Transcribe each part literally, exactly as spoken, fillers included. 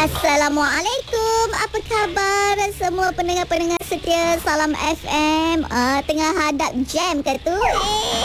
Assalamualaikum. Apa khabar semua pendengar-pendengar setia Salam F M? Uh, tengah hadap jam ke tu? Eh.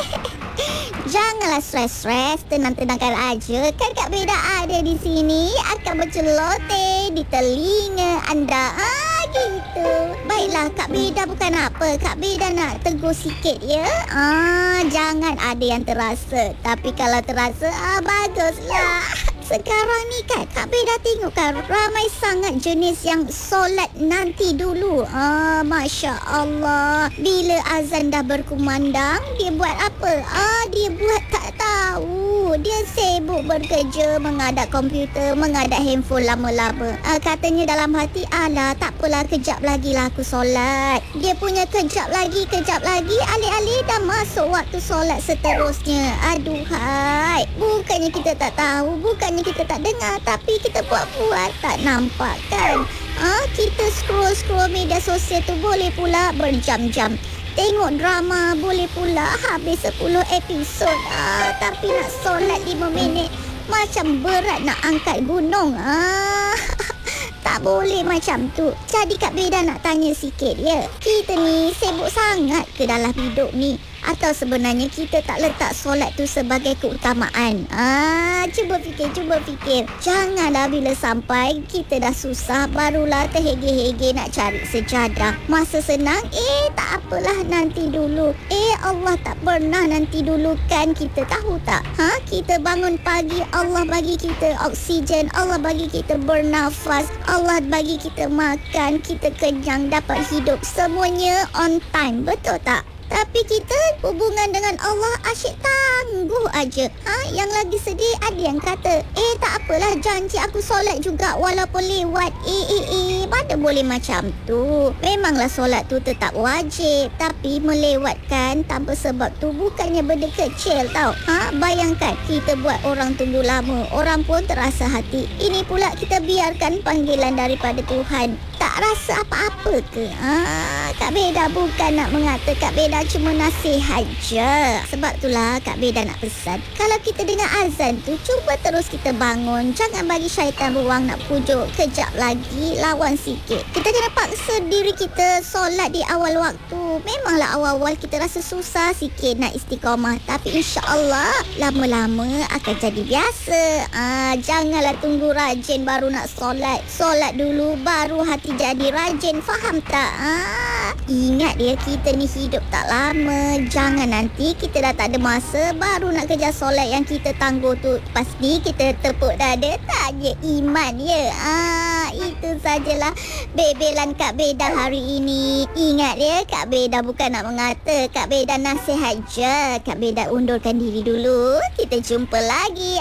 Janganlah stres-stres, tenang-tenangkan aja. Kan Kak Beda ada di sini, akan berceloteh di telinga anda. Ah, gitu. Baiklah, Kak Beda bukan apa. Kak Beda nak tegur sikit ya. Ah, jangan ada yang terasa. Tapi kalau terasa, ah baguslah. Sekarang ni kan Kak Beda tengok kan ramai sangat jenis yang solat nanti dulu. Ah, Masya Allah. Bila azan dah berkumandang, dia buat apa? Ah, dia buat tak tahu. Dia sibuk bekerja, mengadap komputer, mengadap handphone lama-lama. Ah, katanya dalam hati, alah tak apalah, kejap lagi lah aku solat. Dia punya kejap lagi, kejap lagi, alih-alih dah masuk waktu solat seterusnya. Aduhai. Bukannya kita tak tahu, bukannya kita tak dengar, tapi kita buat-buat tak nampak kan. Ah, kita scroll-scroll media sosial tu boleh pula berjam-jam. Tengok drama boleh pula habis sepuluh episod. Ah, tapi nak solat lima minit macam berat nak angkat gunung. Ah. Tak boleh macam tu. Jadi Kak Beda nak tanya sikit ya. Kita ni sibuk sangat ke dalam hidup ni? Atau sebenarnya kita tak letak solat tu sebagai keutamaan? Ah, cuba fikir, cuba fikir. Janganlah bila sampai kita dah susah barulah terhege-hege nak cari sejadah. Masa senang, eh tak apalah nanti dulu. Eh Allah tak pernah nanti dulu kan, kita tahu tak? Ha, kita bangun pagi, Allah bagi kita oksigen, Allah bagi kita bernafas, Allah bagi kita makan, kita kenyang, dapat hidup. Semuanya on time, betul tak? Tapi kita hubungan dengan Allah asyik tangguh aja. Ha, yang lagi sedih ada yang kata, eh tak apalah, janji aku solat juga walaupun lewat. Eh eh eh, mana boleh macam tu. Memanglah solat tu tetap wajib, tapi melewatkan tanpa sebab tu bukannya benda kecil tau. Ha, bayangkan kita buat orang tunggu lama, orang pun terasa hati. Ini pula kita biarkan panggilan daripada Tuhan. Tak rasa apa-apa ke? Ha, Kak Beda bukan nak mengata, Kak Beda cuma nasihat je. Sebab itulah Kak Beda nak pesan, kalau kita dengar azan tu, cuba terus kita bangun. Jangan bagi syaitan ruang nak pujuk. Kejap lagi, lawan sikit. Kita kena paksa diri kita solat di awal waktu. Memanglah awal-awal kita rasa susah sikit nak istiqamah, tapi insya-Allah lama-lama akan jadi biasa. Ah, janganlah tunggu rajin baru nak solat. Solat dulu baru hati jadi rajin. Faham tak? Ah, ingat dia, kita ni hidup tak lama. Jangan nanti kita dah tak ada masa baru nak kejar solat yang kita tangguh tu. Lepas ni kita tepuk dada, tak je iman ya. Ah, itu sajalah bebelan Kak Beda hari ini. Ingat ya, Kak Beda bukan nak mengata, Kak Beda nasihat je. Kak Beda undurkan diri dulu. Kita jumpa lagi.